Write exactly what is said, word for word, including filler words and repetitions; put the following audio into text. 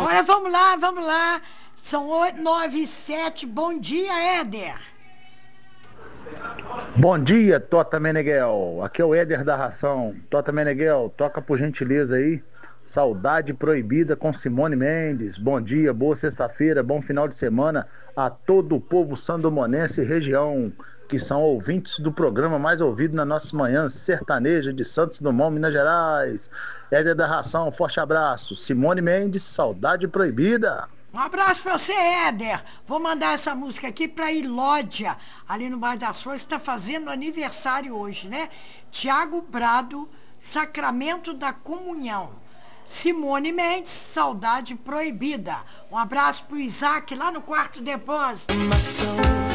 Agora vamos lá, vamos lá. São oito, nove e sete. Bom dia, Éder. Bom dia, Tota Meneghel. Aqui é o Éder da Ração. Tota Meneghel, toca por gentileza aí. Saudade Proibida com Simone Mendes. Bom dia, boa sexta-feira, bom final de semana a todo o povo sandomonense e região, que são ouvintes do programa mais ouvido na nossa manhã sertaneja de Santos Dumont, Minas Gerais. Éder da Ração, forte abraço. Simone Mendes, Saudade Proibida. Um abraço pra você, Éder. Vou mandar essa música aqui pra Ilódia, ali no bairro das Flores, está fazendo aniversário hoje, né? Tiago Brado, Sacramento da Comunhão. Simone Mendes, Saudade Proibida. Um abraço pro Isaac lá no quarto depósito.